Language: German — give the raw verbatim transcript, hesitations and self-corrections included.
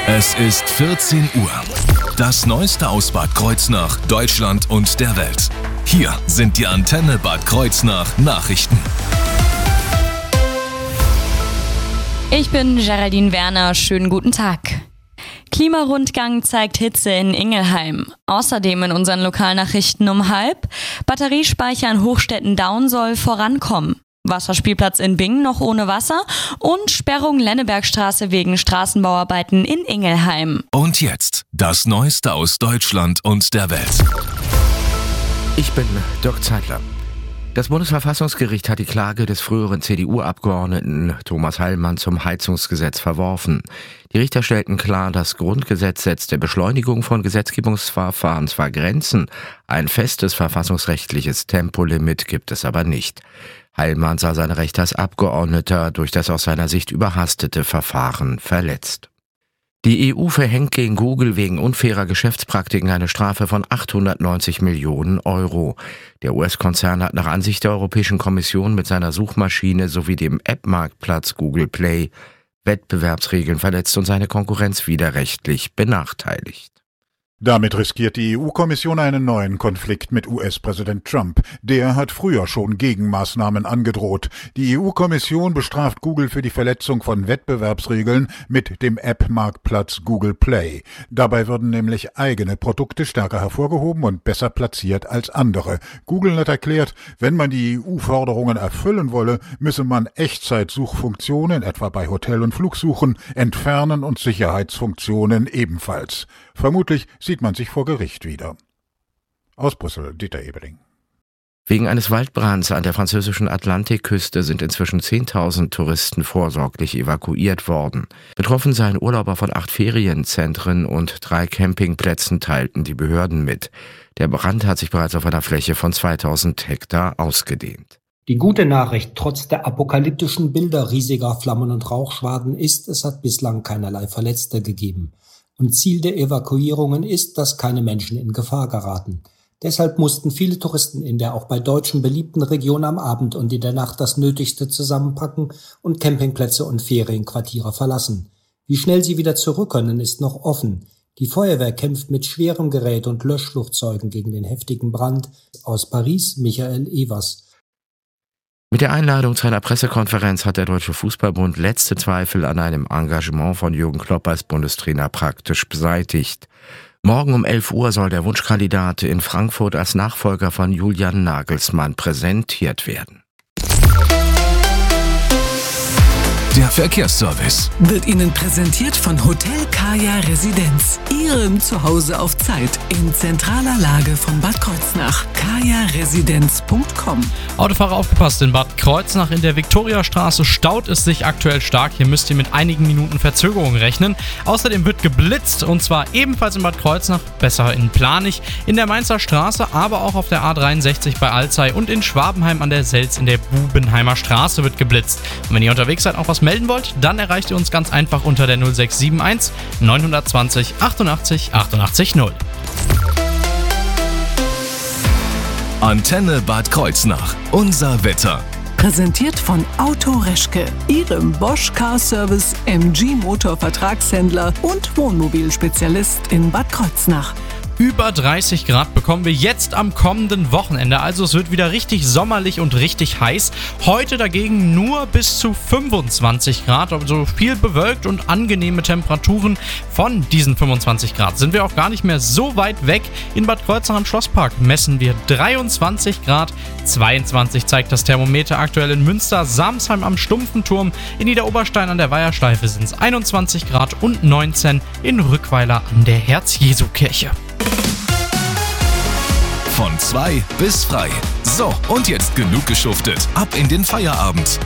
Es ist vierzehn Uhr. Das Neueste aus Bad Kreuznach, Deutschland und der Welt. Hier sind die Antenne Bad Kreuznach Nachrichten. Ich bin Geraldine Werner, schönen guten Tag. Klimarundgang zeigt Hitze in Ingelheim. Außerdem in unseren Lokalnachrichten um halb. Batteriespeicher in Hochstetten-Daun soll vorankommen. Wasserspielplatz in Bingen noch ohne Wasser und Sperrung Lennebergstraße wegen Straßenbauarbeiten in Ingelheim. Und jetzt das Neueste aus Deutschland und der Welt. Ich bin Dirk Zeitler. Das Bundesverfassungsgericht hat die Klage des früheren C D U-Abgeordneten Thomas Heilmann zum Heizungsgesetz verworfen. Die Richter stellten klar, das Grundgesetz setzt der Beschleunigung von Gesetzgebungsverfahren zwar Grenzen, ein festes verfassungsrechtliches Tempolimit gibt es aber nicht. Heilmann sah seine Rechte als Abgeordneter durch das aus seiner Sicht überhastete Verfahren verletzt. Die E U verhängt gegen Google wegen unfairer Geschäftspraktiken eine Strafe von achthundertneunzig Millionen Euro. Der U S-Konzern hat nach Ansicht der Europäischen Kommission mit seiner Suchmaschine sowie dem App-Marktplatz Google Play Wettbewerbsregeln verletzt und seine Konkurrenz widerrechtlich benachteiligt. Damit riskiert die E U-Kommission einen neuen Konflikt mit U S-Präsident Trump. Der hat früher schon Gegenmaßnahmen angedroht. Die E U-Kommission bestraft Google für die Verletzung von Wettbewerbsregeln mit dem App-Marktplatz Google Play. Dabei würden nämlich eigene Produkte stärker hervorgehoben und besser platziert als andere. Google hat erklärt, wenn man die E U-Forderungen erfüllen wolle, müsse man Echtzeitsuchfunktionen, etwa bei Hotel- und Flugsuchen, entfernen und Sicherheitsfunktionen ebenfalls. Vermutlich sieht man sich vor Gericht wieder. Aus Brüssel, Dieter Ebeling. Wegen eines Waldbrands an der französischen Atlantikküste sind inzwischen zehntausend Touristen vorsorglich evakuiert worden. Betroffen seien Urlauber von acht Ferienzentren und drei Campingplätzen, teilten die Behörden mit. Der Brand hat sich bereits auf einer Fläche von zweitausend Hektar ausgedehnt. Die gute Nachricht trotz der apokalyptischen Bilder riesiger Flammen- und Rauchschwaden ist, es hat bislang keinerlei Verletzte gegeben. Und Ziel der Evakuierungen ist, dass keine Menschen in Gefahr geraten. Deshalb mussten viele Touristen in der auch bei Deutschen beliebten Region am Abend und in der Nacht das Nötigste zusammenpacken und Campingplätze und Ferienquartiere verlassen. Wie schnell sie wieder zurück können, ist noch offen. Die Feuerwehr kämpft mit schwerem Gerät und Löschflugzeugen gegen den heftigen Brand. Aus Paris, Michael Evers. Mit der Einladung zu einer Pressekonferenz hat der Deutsche Fußballbund letzte Zweifel an einem Engagement von Jürgen Klopp als Bundestrainer praktisch beseitigt. Morgen um elf Uhr soll der Wunschkandidat in Frankfurt als Nachfolger von Julian Nagelsmann präsentiert werden. Der Verkehrsservice wird Ihnen präsentiert von Hotel Kaya Residenz, Ihrem Zuhause auf Zeit, in zentraler Lage von Bad Kreuznach. kaya residenz punkt com. Autofahrer aufgepasst, in Bad Kreuznach in der Viktoriastraße staut es sich aktuell stark. Hier müsst ihr mit einigen Minuten Verzögerung rechnen. Außerdem wird geblitzt, und zwar ebenfalls in Bad Kreuznach, besser in Planich, in der Mainzer Straße, aber auch auf der A dreiundsechzig bei Alzey und in Schwabenheim an der Selz in der Bubenheimer Straße wird geblitzt. Und wenn ihr unterwegs seid, auch was melden wollt, dann erreicht ihr uns ganz einfach unter der null sechs sieben eins neun zwei null achtundachtzig achtundachtzig null. Antenne Bad Kreuznach. Unser Wetter. Präsentiert von Auto Reschke, Ihrem Bosch Car Service, M G Motor Vertragshändler und Wohnmobilspezialist in Bad Kreuznach. Über dreißig Grad bekommen wir jetzt am kommenden Wochenende, also es wird wieder richtig sommerlich und richtig heiß. Heute dagegen nur bis zu fünfundzwanzig Grad, also viel bewölkt und angenehme Temperaturen. Von diesen fünfundzwanzig Grad sind wir auch gar nicht mehr so weit weg. In Bad Kreuznach am Schlosspark messen wir dreiundzwanzig Grad, zweiundzwanzig zeigt das Thermometer aktuell in Münster, Samsheim am Stumpfenturm, in Niederoberstein an der Weiherschleife sind es einundzwanzig Grad und neunzehn in Rückweiler an der Herz-Jesu-Kirche. Von zwei bis frei. So, und jetzt genug geschuftet. Ab in den Feierabend.